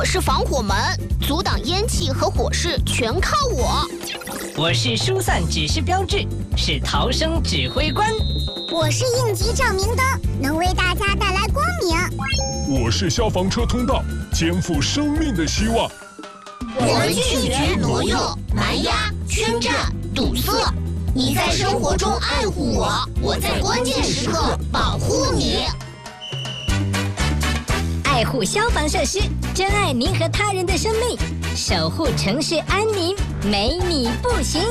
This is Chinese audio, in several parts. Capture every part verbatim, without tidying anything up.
我是防火门，阻挡烟气和火势全靠我。 我是疏散指示标志，是逃生指挥官。 我是应急照明灯，能为大家带来光明。 我是消防车通道，肩负生命的希望。 我们拒绝挪用、蛮压、圈占、堵塞。你在生活中爱护我，我在关键时刻保护你。 爱护消防设施，珍爱您和他人的生命，守护城市安宁，没你不行。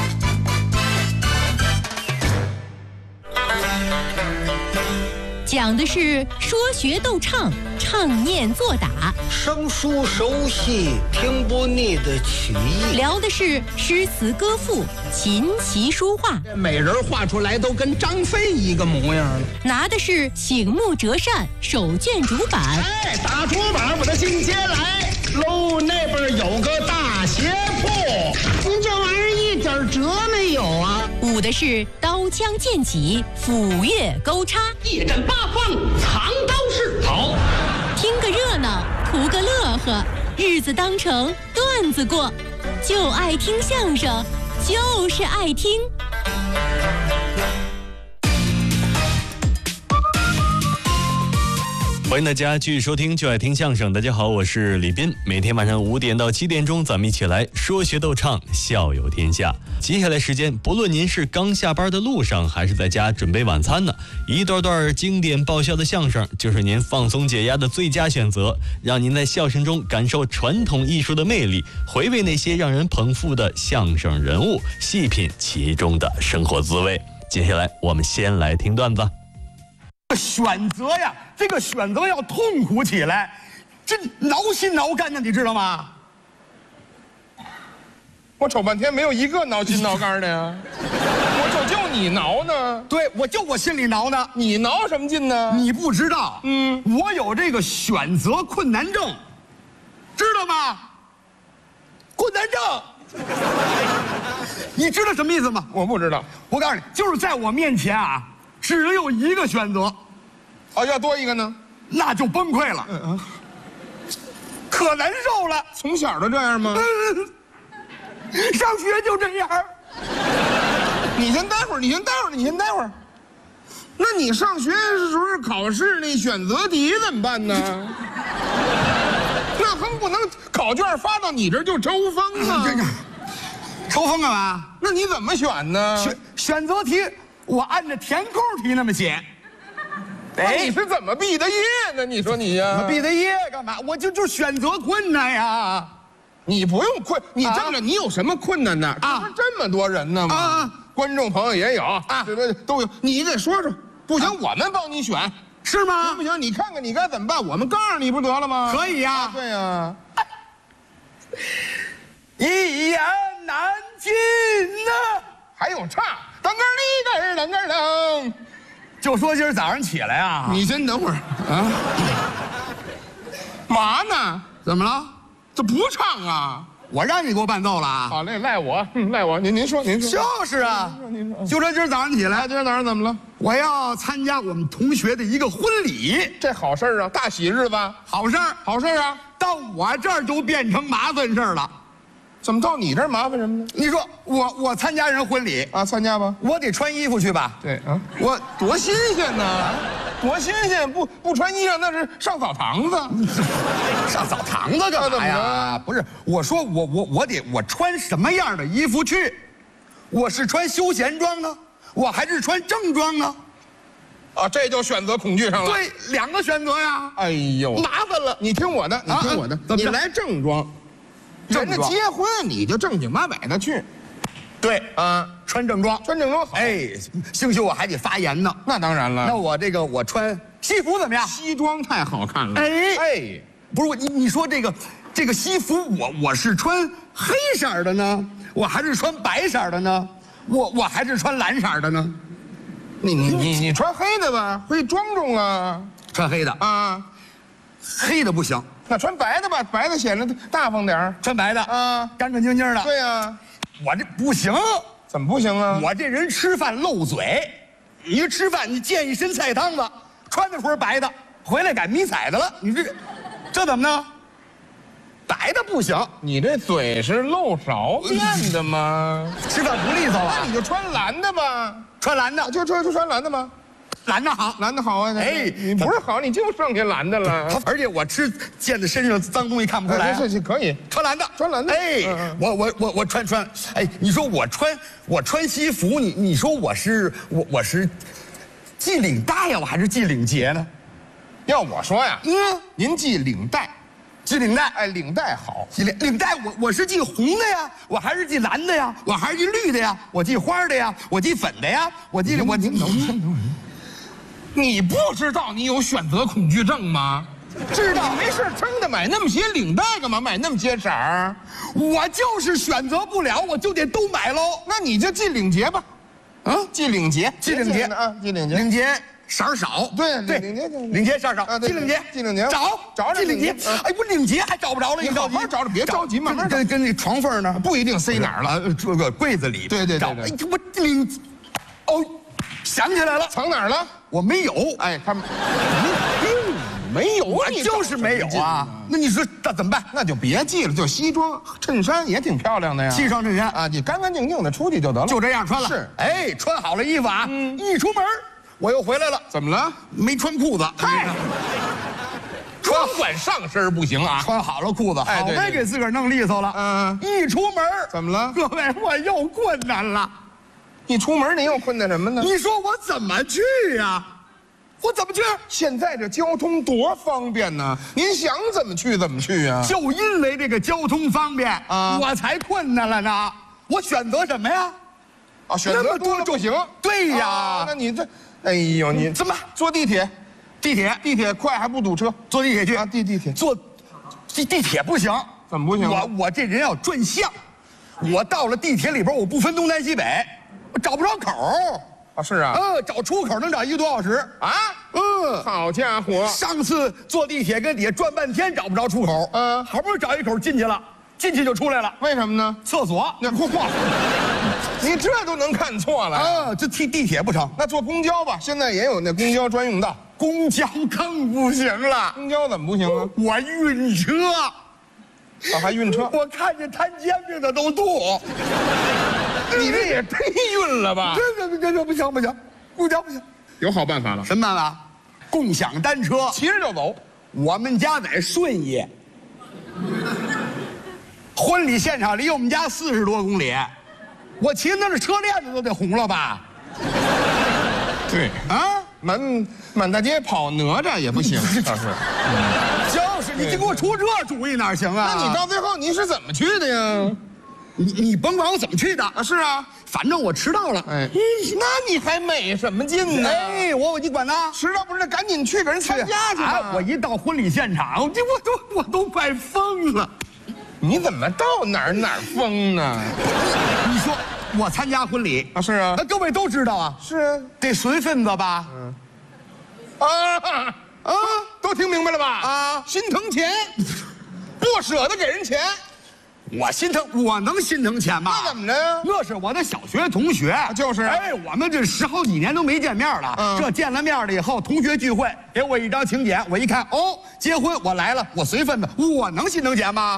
讲的是说学逗唱，唱念做打， 生疏熟悉，听不腻的曲艺。 聊的是诗词歌赋，琴棋书画。 每人画出来都跟张飞一个模样了。 拿的是醒目折扇，手卷竹板。 哎，打竹板，我的进阶来喽！那边有个大鞋铺，您这玩意儿一点辙没有啊！ 舞的是刀枪剑戟，斧钺钩叉， 一阵八方藏刀式。好， 听个热闹，图个乐呵，日子当成段子过，就爱听相声，就是爱听。 欢迎大家继续收听就爱听相声。大家好，我是李斌。每天晚上五点到七点钟，咱们一起来说学逗唱，笑有天下。接下来时间，不论您是刚下班的路上，还是在家准备晚餐呢，一段段经典爆笑的相声就是您放松解压的最佳选择，让您在笑声中感受传统艺术的魅力，回味那些让人捧腹的相声人物，细品其中的生活滋味。接下来我们先来听段子。 选择呀，这个选择要痛苦起来，这挠心挠肝的，你知道吗？ 我瞅半天没有一个挠心挠肝的呀，我瞅就你挠呢。 对，我就我心里挠呢。 你挠什么劲呢？ 你不知道，嗯，我有这个选择困难症，知道吗？困难症，你知道什么意思吗？ 我不知道。 我告诉你，就是在我面前啊，只有一个选择。 哦，要多一个呢， 那就崩溃了，嗯嗯，可难受了。 从小都这样吗？ 嗯、上学就这样。 你先待会儿，你先待会儿，你先待会儿。那你上学的时候考试那选择题怎么办呢？那横不能考卷发到你这儿就抽风啊！这个抽风干嘛？ 那你怎么选呢？ 选选择题我按照填空题那么写。 哎，你是怎么毕的业呢？你说你呀， 毕的业干嘛？我就就选择困难呀。 你不用困，你这么着，你有什么困难呢？啊，不是这么多人呢吗？啊，观众朋友也有啊，这个都有，你得说说。不行，我们帮你选， 是吗？ 行不行？你看看你该怎么办，我们告诉你不得了吗？ 可以呀。 对呀。 一言难尽呐， 还有唱，噔个哩噔噔噔噔。 就说今儿早上起来啊， 你先等会儿啊，嘛呢？ 怎么了？ 这不唱啊？ 我让你给我伴奏了啊！ 好嘞，赖我，赖我。您您说，您说。 就是啊， 您说， 就说今儿早上起来， 今儿早上怎么了？ 我要参加我们同学的一个婚礼， 这好事啊，大喜日子， 好事儿， 好事啊。 到我这儿就变成麻烦事儿了。 怎么到你这儿麻烦什么呢？ 你说我我参加人婚礼啊，参加吧， 我得穿衣服去吧？ 对啊，我多新鲜呢，多新鲜！不不穿衣裳那是上澡堂子， 上澡堂子干嘛呀？不是，我说我我我得我穿什么样的衣服去？我是穿休闲装呢，我还是穿正装呢？ 啊，这就选择恐惧上了。 对，两个选择呀。 哎呦， 麻烦了！ 你听我的，你听我的，你来正装。人家结婚你就正经八百的去， 对啊，穿正装， 穿正装好。 哎，兴许我还得发言呢。 那当然了。 那我这个我穿西服怎么样？ 西装太好看了。 哎哎， 不是我你你说这个这个西服我我是穿黑色的呢，我还是穿白色的呢？我我还是穿蓝色的呢？ 你你你你穿黑的吧，会庄重啊。 穿黑的啊， 黑的不行。 那穿白的吧，白的显得大方点儿。 穿白的啊，干干净净的。 对呀， 我这不行。 怎么不行啊？ 我这人吃饭漏嘴，你吃饭你见一身菜汤子，穿的时候白的，回来改迷彩的了。你这这怎么弄？ 白的不行。 你这嘴是漏勺变的吗？ 吃饭不利索啊？ 那你就穿蓝的吧， 穿蓝的， 就穿就穿蓝的吧。 蓝的好， 蓝的好啊！哎，你不是好，你就剩下蓝的了。 而且我吃溅在身上脏东西看不出来。 是是可以穿蓝的， 穿蓝的。 哎，我我我我穿穿。哎，你说我穿我穿西服，你你说我是我我是系领带呀，我还是系领结呢？ 要我说呀， 嗯， 您系领带， 系领带， 哎，领带好。 系领领带，我我是系红的呀，我还是系蓝的呀，我还是系绿的呀，我系花的呀，我系粉的呀，我系我您等等等。你不知道你有选择恐惧症吗？知道，没事撑的买那么些领带干嘛？买那么些色儿？ 我就是选择不了，我就得都买喽。 那你就系领结吧，啊，系领结， 系领结啊，系领结， 领结色儿少， 对对， 领结领结色儿少，系领结系领结， 找找系领结，哎，我领结还找不着了， 你好好找找，别着急，慢慢跟跟那床缝呢， 不一定塞哪儿了， 这个柜子里， 对对对， 哎，我领，哦。想起来了， 藏哪儿了？ 我没有。 哎，他们没有， 我就是没有啊。那你说那怎么办？ 那就别系了，就西装衬衫也挺漂亮的呀。 西装衬衫啊，你干干净净的出去就得了。 就这样穿了。 是， 哎，穿好了衣服啊，一出门我又回来了。 怎么了？ 没穿裤子。 嗨，穿管上身不行啊。 穿好了裤子，好没给自个儿弄利索了。 嗯， 一出门怎么了？ 各位，我又困难了。 你出门你又困难什么呢？ 你说我怎么去呀？我怎么去？ 现在这交通多方便呢！您想怎么去怎么去啊？ 就因为这个交通方便啊， 我才困难了呢。我选择什么呀？ 啊，选择多了不行。 对呀， 那你这，哎呦，你怎么坐地铁？ 地铁地铁快还不堵车？ 坐地铁去啊？地地铁坐，地地铁不行。 怎么不行？ 我我这人要转向，我到了地铁里边，我不分东南西北。我找不着口啊，是啊， 嗯，找出口能找一个多小时啊，嗯，好家伙， 上次坐地铁跟底下转半天找不着出口，嗯，好不容易找一口进去了，进去就出来了， 为什么呢？ 厕所， 那嚯嚯，你这都能看错了啊？这地地铁不成， 那坐公交吧，现在也有那公交专用道， 公交更不行了， 公交怎么不行啊？ 我晕车， 啊，还晕车， 我看见摊煎饼的都吐。 你这也忒晕了吧？ 这这这这不行不行，公交不行， 有好办法了。 什么办法？共享单车， 骑着就走。 我们家在顺义，婚礼现场离我们家四十多公里，我骑那是车链子都得红了吧？ 对啊，满满大街跑哪吒也不行，倒是。 就是你就给我出这主意哪行啊？ 那你到最后你是怎么去的呀？ 你你甭管我怎么去的啊，是啊， 反正我迟到了。 哎，那你还美什么劲呢？ 哎，我你管呢？ 迟到不是赶紧去给人参加去啊！我一到婚礼现场，我我都我都快疯了。 你怎么到哪儿哪儿疯呢？ 你说我参加婚礼啊？是啊， 那各位都知道啊。 是啊， 得随份子吧？嗯。 啊啊，都听明白了吧？ 啊， 心疼钱，不舍得给人钱。 我心疼，我能心疼钱吗？ 那怎么着呀？ 那是我的小学同学， 就是。 哎，我们这十好几年都没见面了。嗯，这见了面了以后，同学聚会，给我一张请柬，我一看，哦，结婚我来了，我随份子，我能心疼钱吗？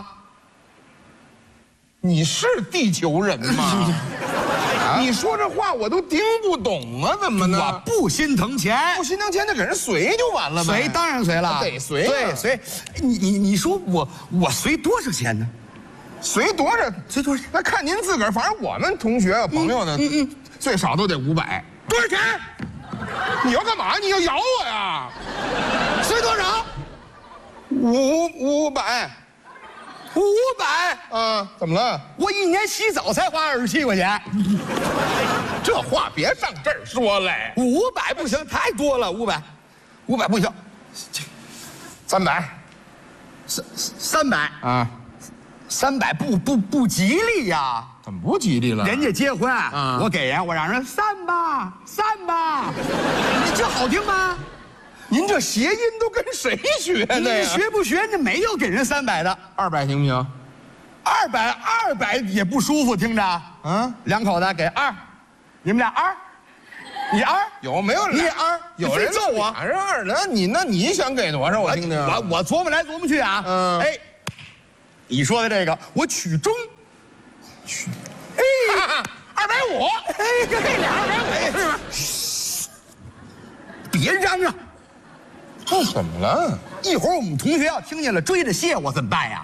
你是地球人吗？啊、你说这话我都听不懂啊，怎么呢？ 我不心疼钱， 不心疼钱，那给人随就完了呗。 随当然随了， 得随、啊。 对，随。你你你说我我随多少钱呢？ 随多少？ 随多少？ 那看您自个儿，反正我们同学啊朋友呢，嗯嗯，最少都得五百。 多少钱？ 你要干嘛？你要咬我呀？ 随多少？ 五五百。 五百啊？怎么了？ 我一年洗澡才花二十七块钱。 这话别上这儿说嘞。 五百不行，太多了。五百，五百不行。 三百， 三三百啊， 三百不不不吉利呀？ 怎么不吉利了？ 人家结婚， 啊、 我给人，我让人散吧，散吧。你这好听吗？ 您这谐音都跟谁学的呀？ 学不学？那没有给人三百的， 二百行不行？ 二百二百也不舒服，听着。嗯，两口子给二，你们俩二，你二有没有？ 你二， 有人揍我， 俩人二，那你那你想给多少？我听听。 我我琢磨来琢磨去啊。嗯，哎， 你说的这个，我取中。取， 哎，二百五，哎，这俩二百五是吧？ 别嚷嚷！ 这怎么了？ 一会儿我们同学要听见了，追着谢我怎么办呀？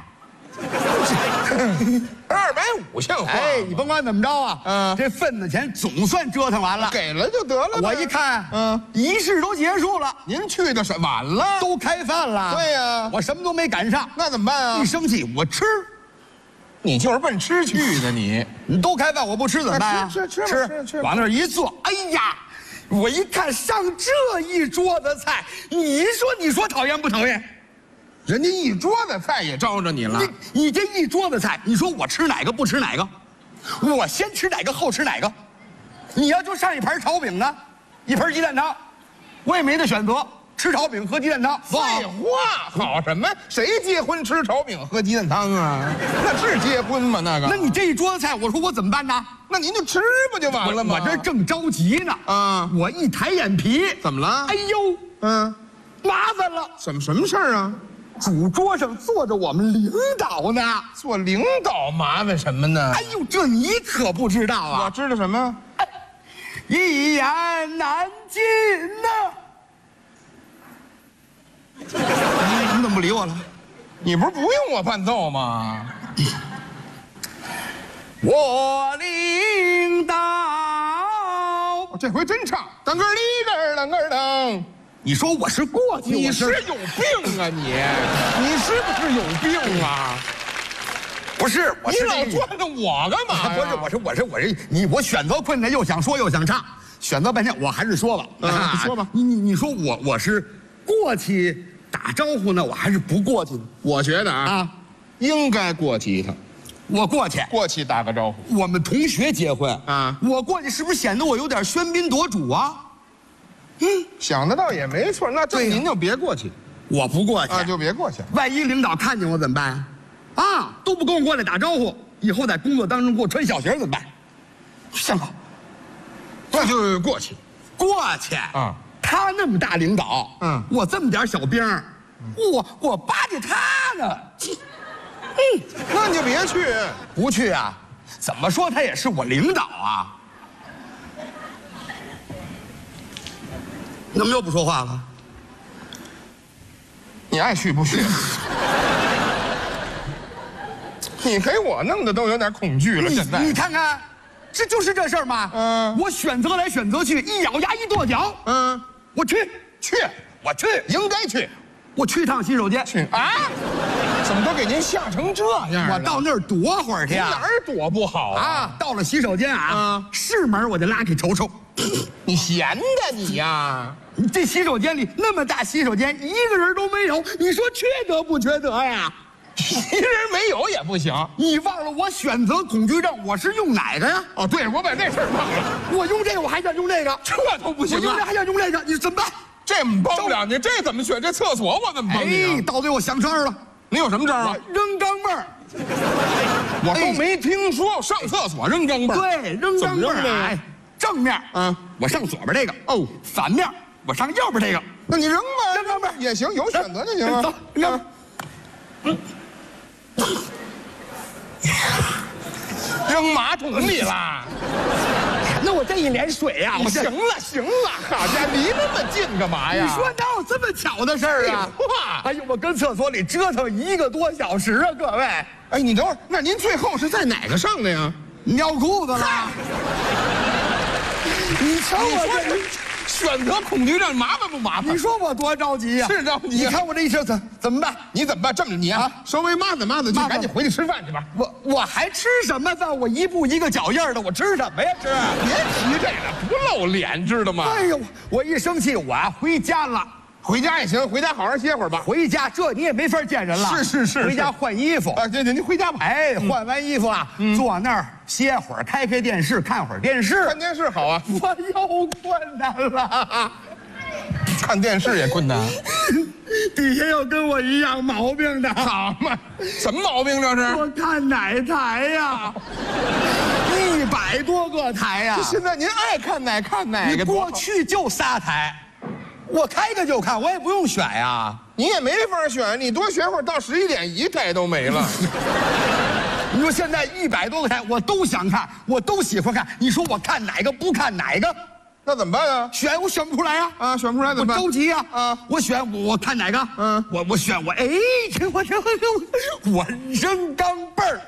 二百五像话？ 哎，你甭管怎么着啊，嗯，这份子钱总算折腾完了， 给了就得了。 我一看，嗯，仪式都结束了， 您去的是晚了， 都开饭了。 对呀， 我什么都没赶上， 那怎么办啊？ 一生气我吃， 你就是奔吃去的你。 你都开饭我不吃怎么办啊？ 吃吃吃吃吃， 往那儿一坐，哎呀！我一看上这一桌子菜，你说你说讨厌不讨厌？ 人家一桌子菜也招着你了。 你你这一桌子菜，你说我吃哪个不吃哪个？我先吃哪个后吃哪个？你要就上一盘炒饼呢，一盆鸡蛋汤，我也没得选择，吃炒饼喝鸡蛋汤。 废话，好什么？谁结婚吃炒饼喝鸡蛋汤啊？那是结婚吗？那个？ 那你这一桌子菜，我说我怎么办呢？ 那您就吃不就完了吗？ 我这正着急呢。啊！我一抬眼皮， 怎么了？ 哎呦，嗯，麻烦了。 什么什么事儿啊？ 主桌上坐着我们领导呢。 做领导麻烦什么呢？ 哎呦，这你可不知道啊！ 我知道什么？ 哎、一言难尽呐。你你怎么不理我了？ 你不是不用我伴奏吗？ 我领导， 这回真唱，当个里个当个当。 你说我是过去， 你是有病啊你！你是不是有病啊？ 不是，我你老转着我干嘛呀？ 不是，我是我是我是你，我选择困难，又想说又想唱，选择半天，我还是说吧。 啊，你说吧。 你你你说我我是过去打招呼呢，我还是不过去呢？ 我觉得啊，应该过去一趟。 我过去， 过去打个招呼。 我们同学结婚啊， 我过去是不是显得我有点喧宾夺主啊？ 嗯，想得倒也没错。那这您就别过去， 我不过去啊，就别过去。 万一领导看见我怎么办？啊，都不跟我过来打招呼，以后在工作当中给我穿小鞋怎么办？相好， 那就过去， 过去啊。他那么大领导，嗯，我这么点小兵，我我巴结他呢。 嗯，那你就别去， 不去啊？怎么说他也是我领导啊？你怎么又不说话了？ 你爱去不去？你给我弄的都有点恐惧了。现在你看看，这就是这事儿吗？嗯，我选择来选择去，一咬牙一跺脚，嗯，我去去， 我去， 应该去。 我去趟洗手间。 去啊？怎么都给您吓成这样了？ 我到那儿躲会儿去啊？ 哪儿躲不好啊？ 到了洗手间啊，是门我就拉开瞅瞅。 你闲的你呀？ 你这洗手间里那么大，洗手间一个人都没有，你说缺德不缺德呀？ 一人没有也不行。 你忘了我选择恐惧症，我是用哪个呀？ 哦，对，我把这事儿忘了。 我用这个，我还想用这个， 这都不行。 我用这还想用这个，你怎么办？ 这帮不了你，这怎么选？这厕所我怎么帮你？ 哎，到最后想招了。 你有什么招啊？ 扔钢镚儿。 我都没听说上厕所扔钢镚儿。 对，扔钢镚儿。哎，正面，嗯，我上左边这个。哦，反面我上右边这个。 那你扔吧， 扔钢镚儿也行，有选择就行啊。 走，扔。嗯。 扔马桶里啦！ 那我这一脸水呀！ 我行了行了，好家伙，离那么近干嘛呀？ 你说哪有这么巧的事儿啊？哎呦，我跟厕所里折腾一个多小时啊，各位！ 哎，你等会儿，那您最后是在哪个上的呀？ 尿裤子了。你瞧我这选择恐惧症麻烦不麻烦？ 你说我多着急呀！ 是着急。 你看我这一身怎怎么办？ 你怎么办？这么你啊，稍微抹子抹子去，赶紧回去吃饭去吧。 我我还吃什么饭？我一步一个脚印的，我吃什么呀？吃？ 别提这个，不露脸，知道吗？ 哎呦，我一生气，我啊回家了。 回家也行，回家好好歇会儿吧。 回家这你也没法见人了。 是是是， 回家换衣服啊！对对，您回家吧。 哎，换完衣服啊，坐那儿歇会儿，开开电视，看会儿电视。 看电视好啊！ 我又困难了。 看电视也困难， 底下有跟我一样毛病的。 好嘛，什么毛病这是？ 我看哪台呀？一百多个台呀！ 现在您爱看哪看哪个？ 过去就仨台，我开个就看，我也不用选呀。 你你也没法选，你多学会儿，到十一点一台都没了。 你说现在一百多个台我都想看，我都喜欢看，你说我看哪个不看哪个？ 那怎么办啊？ 选我选不出来呀！ 啊，选不出来怎么办？ 我着急呀！ 啊， 我选我我看哪个？ 嗯， 我我选我哎，这我这我我扔钢镚儿。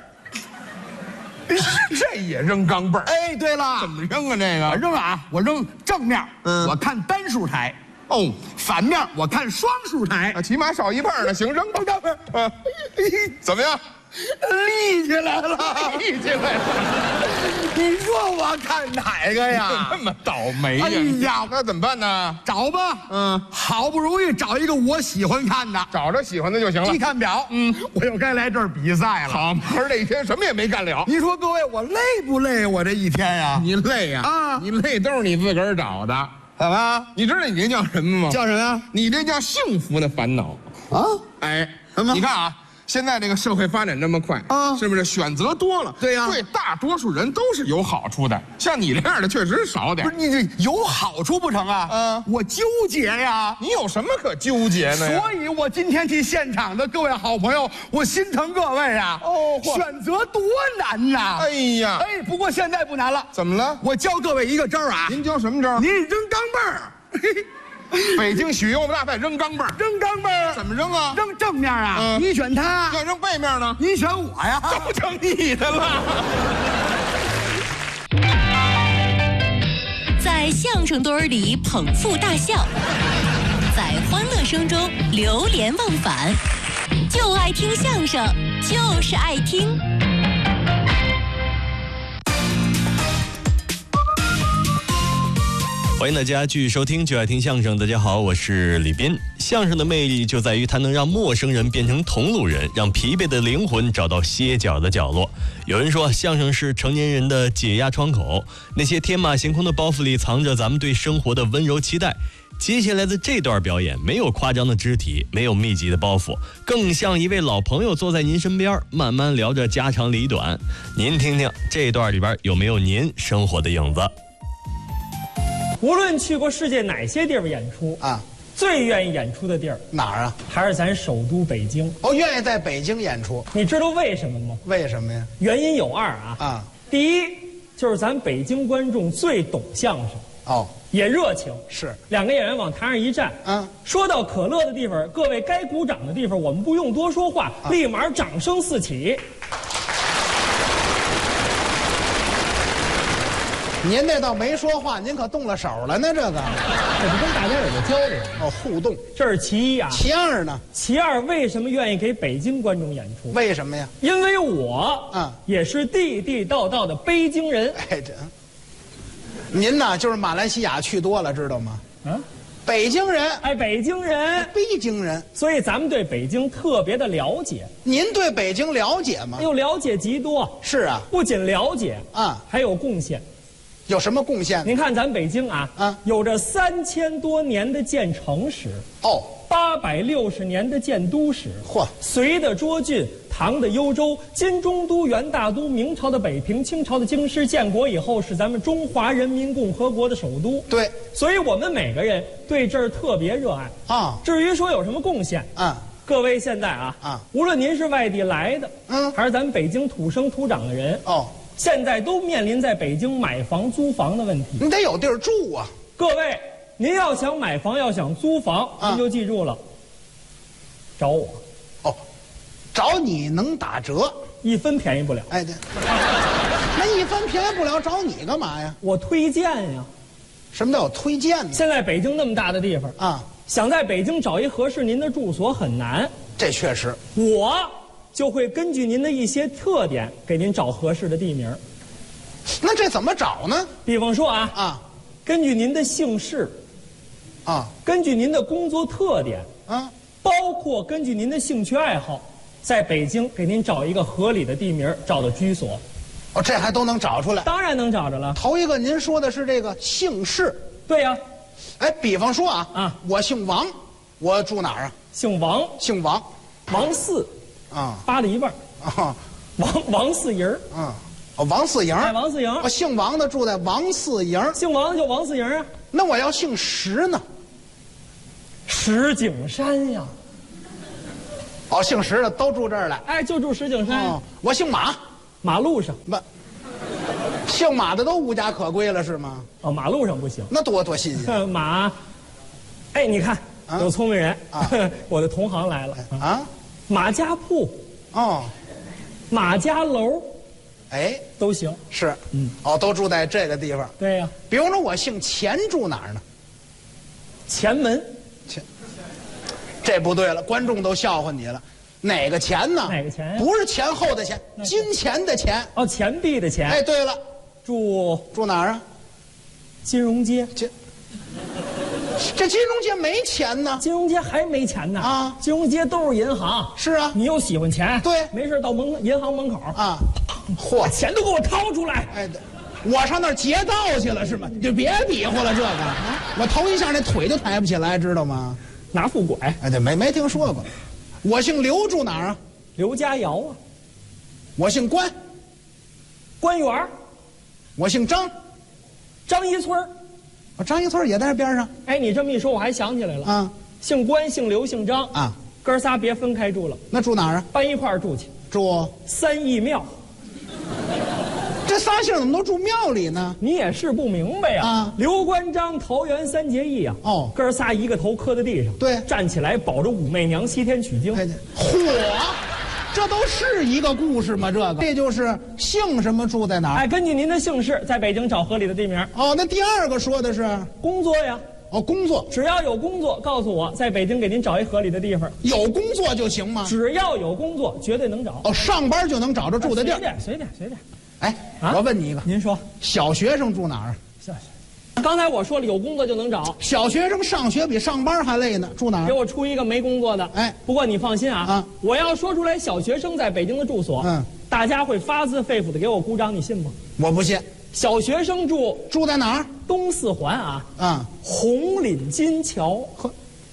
这也扔钢镚儿？ 哎，对了， 怎么扔啊？这个我扔啊，我扔正面， 嗯， 我看单数台。 哦， 反面我看双数台， 啊，起码少一半呢。行，扔吧，钢镚儿。啊，怎么样？ 立起来了， 立起来了。 你说我看哪个呀？ 这么倒霉呀！ 哎呀， 那怎么办呢？ 找吧。嗯，好不容易找一个我喜欢看的， 找着喜欢的就行了。 一看表，嗯，我又该来这儿比赛了。 好，可这一天什么也没干了。 你说各位，我累不累？我这一天呀， 你累呀？啊，你累都是你自个儿找的。 怎么？ 你知道你这叫什么吗？ 叫什么呀？ 你这叫幸福的烦恼啊！ 哎， 什么？ 你看啊。现在这个社会发展这么快啊，是不是选择多了？ 对呀， 对大多数人都是有好处的。像你这样的确实少点。 不是你这有好处不成啊？嗯，我纠结呀。 你有什么可纠结呢？ 所以我今天替现场的各位好朋友，我心疼各位啊。哦，选择多难呐！ 哎呀， 哎，不过现在不难了。 怎么了？ 我教各位一个招啊。 您教什么招？ 您扔钢镚儿。 北京许攸大赛扔钢镚儿， 扔钢镚儿怎么扔啊？ 扔正面啊，嗯、你选他； 要扔背面呢， 你选我呀， 都成你的了。 在相声堆儿里捧腹大笑，在欢乐声中流连忘返，就爱听相声，就是爱听。 欢迎大家继续收听就爱听相声。大家好，我是李斌。相声的魅力就在于它能让陌生人变成同路人，让疲惫的灵魂找到歇脚的角落。有人说，相声是成年人的解压窗口，那些天马行空的包袱里藏着咱们对生活的温柔期待。接下来的这段表演没有夸张的肢体，没有密集的包袱，更像一位老朋友坐在您身边，慢慢聊着家长里短。您听听这段里边有没有您生活的影子？ 无论去过世界哪些地方演出啊，最愿意演出的地儿哪儿啊？ 还是咱首都北京。 哦，愿意在北京演出。 你知道为什么吗？ 为什么呀？ 原因有二啊。啊，第一就是咱北京观众最懂相声，哦，也热情。 是， 两个演员往台上一站，嗯，说到可乐的地方，各位该鼓掌的地方，我们不用多说话，啊、立马掌声四起。 您那倒没说话，您可动了手了呢，这个， 这不跟大家有个交流哦，互动， 这是其一啊。 其二呢？ 其二，为什么愿意给北京观众演出？ 为什么呀？ 因为我啊，也是地地道道的北京人。 哎，这，您呢，就是马来西亚去多了，知道吗？嗯，北京人， 哎，北京人， 北京人， 所以咱们对北京特别的了解。 您对北京了解吗？ 又了解极多。 是啊， 不仅了解啊，还有贡献。 有什么贡献？ 您看咱北京啊，啊，有着三千多年的建城史，哦，八百六十年的建都史，嚯，隋的涿郡，唐的幽州，金中都、元大都，明朝的北平，清朝的京师，建国以后是咱们中华人民共和国的首都。 对， 所以我们每个人对这儿特别热爱啊。至于说有什么贡献啊，各位现在啊啊，无论您是外地来的，嗯，还是咱们北京土生土长的人，哦。现在都面临在北京买房租房的问题， 你得有地儿住啊！ 各位，您要想买房，要想租房，啊、您就记住了，找我。 哦，找你能打折， 一分便宜不了。 哎，对，那一分便宜不了，找你干嘛呀？ 我推荐呀。 什么叫我推荐呢？ 现在北京那么大的地方啊，想在北京找一合适您的住所很难。 这确实， 我。就会根据您的一些特点给您找合适的地名。 那这怎么找呢？ 比方说啊啊，根据您的姓氏，啊，根据您的工作特点啊，包括根据您的兴趣爱好，在北京给您找一个合理的地名，找到居所。 哦，这还都能找出来？ 当然能找着了。 头一个您说的是这个姓氏， 对呀。 哎，比方说啊啊，我姓王，我住哪儿啊？ 姓王， 姓王， 王四。啊，扒了一半啊，王王四营儿啊， 哦，王四营， 哎，王四营， 我姓王的住在王四营， 姓王的就王四营啊。 那我要姓石呢？ 石景山呀， 哦，姓石的都住这儿来。 哎，就住石景山。 哦，我姓马， 马路上不，姓马的都无家可归了是吗？ 哦，马路上不行， 那多多新鲜。 马，哎，你看、啊、有聪明人啊，我的同行来了啊，马家铺，哦，马家楼， 哎， 都行。 是，嗯，哦，都住在这个地方。 对呀、啊， 比如说我姓钱，住哪儿呢？ 前门。 钱，这不对了，观众都笑话你了。哪个钱呢？ 哪个钱呀？ 不是前后的钱，金钱的钱。 哦，钱币的钱。 哎，对了， 住住哪儿啊？ 金融街。 金，这金融街没钱呢。 金融街还没钱呢啊！金融街都是银行。 是啊， 你又喜欢钱， 对， 没事到门银行门口啊， 嚯， 钱都给我掏出来。 哎，我上那儿劫道去了是吗？你就别比划了这个，我头一下那腿就抬不起来，知道吗？ 拿副拐。 哎，对，没没听说过。我姓刘，住哪儿啊？ 刘家窑啊。 我姓关， 关园。 我姓张， 张一村。 我张一村也在这边上。 哎，你这么一说，我还想起来了啊，姓关、姓刘、姓张啊，哥仨别分开住了。 那住哪儿啊？ 搬一块儿住去。 住三义庙。 这仨姓怎么都住庙里呢？ 你也是不明白呀！啊，刘关张桃园三结义啊！哦，哥仨一个头磕在地上， 对， 站起来保着武媚娘西天取经。 哎，嚯，这都是一个故事吗？这个，这就是姓什么住在哪儿？ 哎，根据您的姓氏，在北京找合理的地名。 哦，那第二个说的是工作呀。 哦，工作， 只要有工作，告诉我，在北京给您找一合理的地方。 有工作就行吗？ 只要有工作，绝对能找。 哦，上班就能找着住的地儿。 随便，随便，随便。 哎，啊、我问你一个， 您说， 小学生住哪儿啊？ 小学，刚才我说了，有工作就能找。 小学生上学比上班还累呢，住哪儿？ 给我出一个没工作的。哎，不过你放心啊，啊我要说出来小学生在北京的住所，嗯，大家会发自肺腑的给我鼓掌，你信吗？ 我不信。 小学生住住在哪儿？ 东四环啊， 啊， 红岭金桥。呵，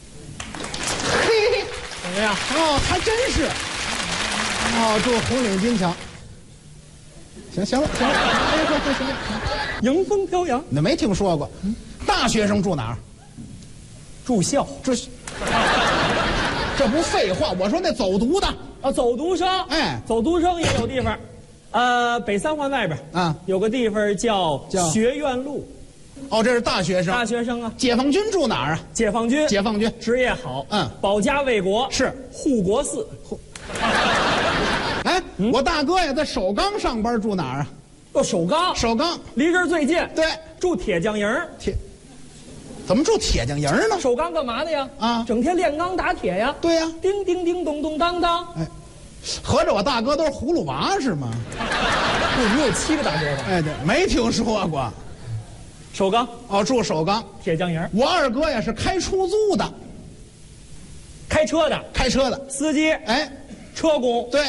嘿， 怎么样？ 哦，还真是。哦，住红岭金桥。行行了行了，哎，行行行了， 迎风飘扬。 你没听说过？嗯，大学生住哪儿？ 住校。 这这不废话？我说那走读的啊，走读生。哎，走读生也有地方。呃，北三环外边啊，有个地方叫叫学院路。 哦，这是大学生。 大学生啊。 解放军住哪儿啊？ 解放军。 解放军职业好。 嗯， 保家卫国。 是护国寺。 护。哎，嗯、我大哥呀，在首钢上班，住哪儿啊？ 哦，首钢， 首钢离这儿最近。 对， 住铁匠营。 铁，怎么住铁匠营呢？ 首钢干嘛的呀？啊，整天炼钢打铁呀。 对呀， 叮叮叮，咚咚当当。 哎，合着我大哥都是葫芦娃是吗？ 不，你有七个大哥吧？ 哎，对，没听说过。 首钢哦，住首钢铁匠营。 我二哥呀是开出租的， 开车的， 开车的司机。哎，车工。 对。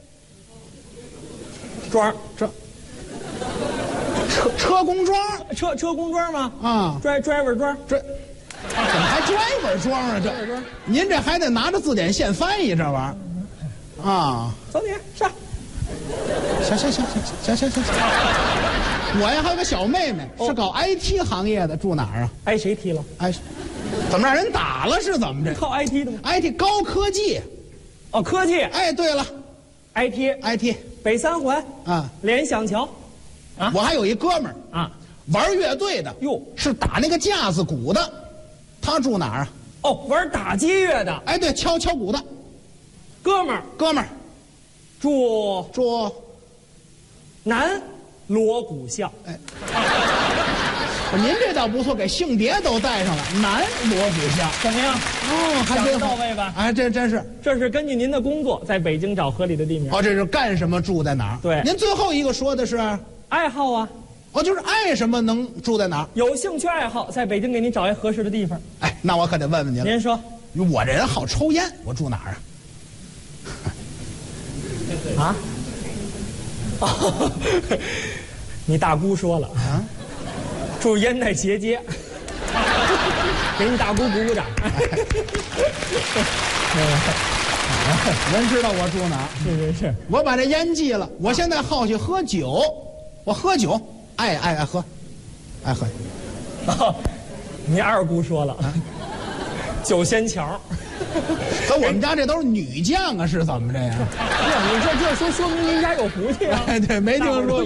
桩这车车工桩， 车车工桩吗？ 啊 ，driver driver 桩， 这怎么还 driver 桩啊？这您这还得拿着字典现翻译这玩意儿啊！ 走你上， 行行行行行行行行。我呀还有个小妹妹是搞 I T 行业的，住哪儿啊？ 挨谁踢了？ 挨怎么让人打了是怎么着？ 靠 I T 的吗 ？I T 高科技， 哦，科技。 哎，对了 ，I T I T。 北三环啊， 联想桥， 啊，我还有一哥们儿啊， 玩乐队的， 哟， 是打那个架子鼓的，他住哪儿啊？ 哦，玩打击乐的， 哎，对，敲敲鼓的， 哥们儿， 哥们儿， 住住南锣鼓巷， 哎，您这倒不错，给性别都带上了，南锣鼓巷， 怎么样？ 哦，还真到位吧？ 哎，这真是， 这是根据您的工作在北京找合理的地名。 哦，这是干什么住在哪儿？ 对， 您最后一个说的是爱好啊， 哦，就是爱什么能住在哪儿？ 有兴趣爱好，在北京给您找一合适的地方。 哎，那我可得问问您了。 您说， 我这人好抽烟，我住哪儿啊？啊？哦，你大姑说了啊，住烟台斜街。给你大姑鼓鼓掌。 人知道我住哪儿？ 是是是， 我把这烟戒了。我现在好去喝酒，我喝酒，爱爱爱喝，爱喝。 哦，你二姑说了，啊、酒仙桥。 可我们家这都是女将啊，是怎么着呀？ 你这这说说明您家有福气啊！ 哎，对，没听说。